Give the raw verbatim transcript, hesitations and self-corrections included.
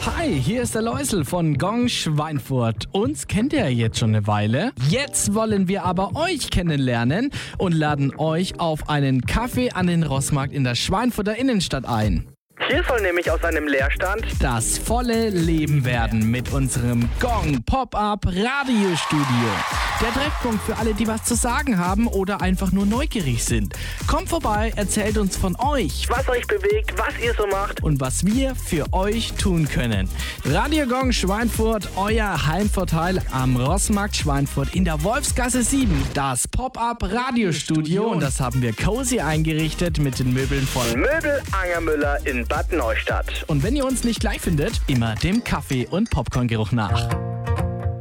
Hi, hier ist der Läusel von Gong Schweinfurt. Uns kennt ihr jetzt schon eine Weile. Jetzt wollen wir aber euch kennenlernen und laden euch auf einen Kaffee an den Rossmarkt in der Schweinfurter Innenstadt ein. Hier soll nämlich aus einem Leerstand das volle Leben werden mit unserem Gong Pop-Up Radiostudio. Der Treffpunkt für alle, die was zu sagen haben oder einfach nur neugierig sind. Kommt vorbei, erzählt uns von euch, was euch bewegt, was ihr so macht und was wir für euch tun können. Radio Gong Schweinfurt, euer Heimvorteil am Rossmarkt Schweinfurt in der Wolfsgasse sieben. Das Pop-Up Radiostudio, und das haben wir cozy eingerichtet mit den Möbeln von Möbel Angermüller in Bad Neustadt. Und wenn ihr uns nicht gleich findet, immer dem Kaffee- und Popcorngeruch nach.